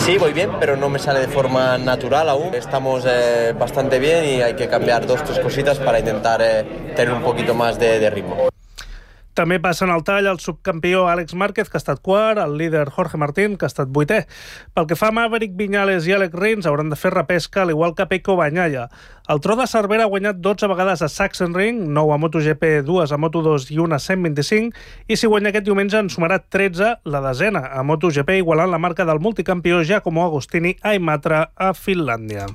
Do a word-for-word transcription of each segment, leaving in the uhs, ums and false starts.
Sí, voy bien, pero no me sale de forma natural aún. Estamos eh, bastante bien y hay que cambiar dos o tres cositas para intentar eh, tener un poquito más de, de ritmo. També passen al tall el subcampió Àlex Márquez, que ha estat quart, el líder Jorge Martín, que ha estat vuitè. Pel que fa a Maverick Viñales i Alex Rins, hauran de fer repesca, al igual que Pecco Bagnaia. El Tro de Cervera ha guanyat dotze vegades a Sachsenring, nou a MotoGP, dues a Moto dos i una a cent vint-i-cinc, i si guanya aquest diumenge en sumarà tretze, la desena a MotoGP, igualant la marca del multicampió Giacomo Agostini a Imatra, a Finlàndia.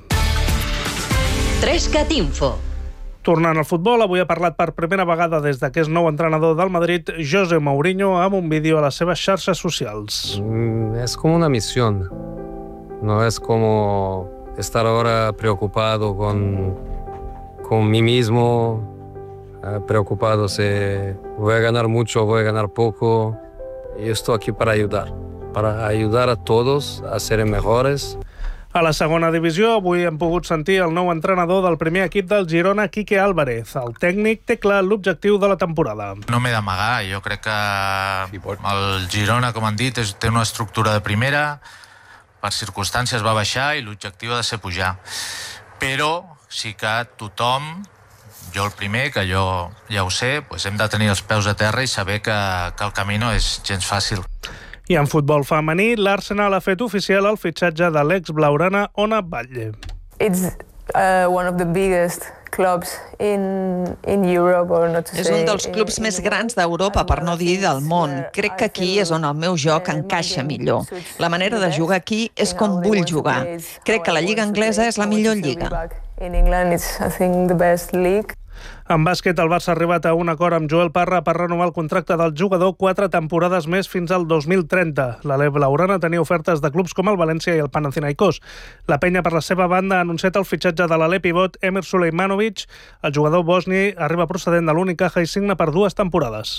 Trescat Info. Tornant al futbol, avui ha parlat per primera vegada des de que és nou entrenador del Madrid, José Mourinho, amb un vídeo a les seves xarxes socials. Mm, es como una misión. No es como estar ahora preocupado con, con mí mismo, eh, preocupado si voy a ganar mucho o voy a ganar poco. Yo estoy aquí para ayudar, para ayudar a todos a ser mejores. A la segona divisió, avui hem pogut sentir el nou entrenador del primer equip del Girona, Quique Álvarez. El tècnic té clar l'objectiu de la temporada. No m'he d'amagar, jo crec que el Girona, com han dit, té una estructura de primera, per circumstàncies va baixar i l'objectiu ha de ser pujar. Però sí que tothom, jo el primer, que jo ja ho sé, doncs hem de tenir els peus a terra i saber que, que el camí no és gens fàcil. I en futbol femení, l'Arsenal ha fet oficial el fitxatge de l'ex-blaugrana Ona Batlle. It's uh, one of the biggest clubs in, in Europe, or not to say... És un dels clubs més grans d'Europa, per no dir del món. Crec que aquí és on el meu joc encaixa millor. La manera de jugar aquí és com vull jugar. Crec que la lliga anglesa és la millor lliga. In England, it's, I think, the best league. En bàsquet, el Barça ha arribat a un acord amb Joel Parra per renovar el contracte del jugador quatre temporades més fins al dos mil trenta. La blaugrana tenia ofertes de clubs com el València i el Panathinaikos. La penya, per la seva banda, ha anunciat el fitxatge de l'alè pivot Emir Sulejmanovic. El jugador bosni arriba procedent de l'Unicaja i signa per dues temporades.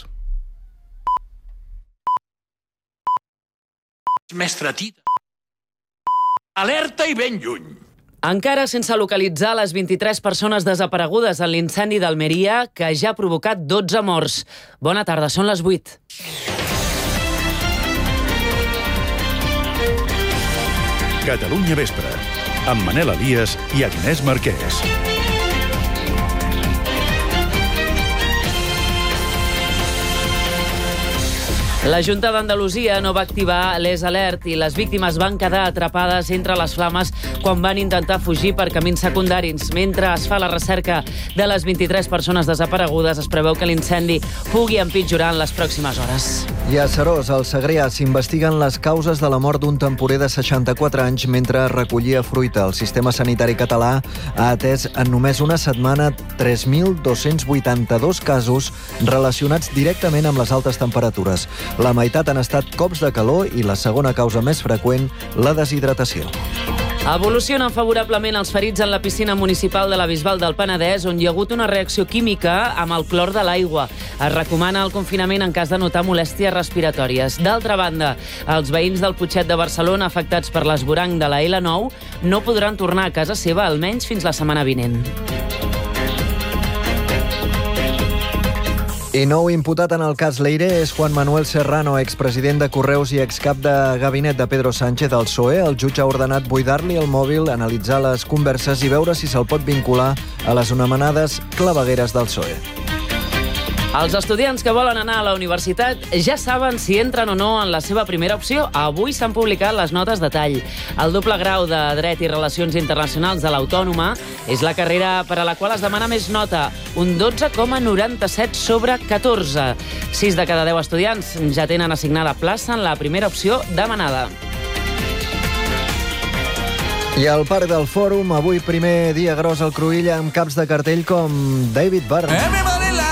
Mestre Tita. Alerta i ben lluny. Encara sense localitzar les vint-i-tres persones desaparegudes en l'incendi d'Almeria, que ja ha provocat dotze morts. Bona tarda, són les vuit. Catalunya Vespre, amb Manel Elias i Agnès Marquès. La Junta d'Andalusia no va activar l'Es Alert i les víctimes van quedar atrapades entre les flames quan van intentar fugir per camins secundaris. Mentre es fa la recerca de les vint-i-tres persones desaparegudes, es preveu que l'incendi pugui empitjorar en les pròximes hores. I a Seròs, al Segrià, s'investiguen les causes de la mort d'un temporer de seixanta-quatre anys mentre recollia fruita. El sistema sanitari català ha atès en només una setmana tres mil dos-cents vuitanta-dos casos relacionats directament amb les altes temperatures. La meitat han estat cops de calor i la segona causa més freqüent, la deshidratació. Evolucionen favorablement els ferits en la piscina municipal de la Bisbal del Penedès, on hi ha hagut una reacció química amb el clor de l'aigua. Es recomana el confinament en cas de notar molèsties respiratòries. D'altra banda, els veïns del Putxet de Barcelona afectats per l'esvoranc de la ele nou no podran tornar a casa seva almenys fins la setmana vinent. I nou imputat en el cas Leire és Juan Manuel Serrano, expresident de Correus i excap de gabinet de Pedro Sánchez al P S O E. El jutge ha ordenat buidar-li el mòbil, analitzar les converses i veure si se'l pot vincular a les anomenades clavegueres del P S O E. Els estudiants que volen anar a la universitat ja saben si entren o no en la seva primera opció. Avui s'han publicat les notes de tall. El doble grau de Dret i Relacions Internacionals de l'Autònoma és la carrera per a la qual es demana més nota, un dotze coma noranta-set sobre catorze. sis de cada deu estudiants ja tenen assignada plaça en la primera opció demanada. I al Parc del Fòrum, avui primer dia gros al Cruïlla amb caps de cartell com David Byrne.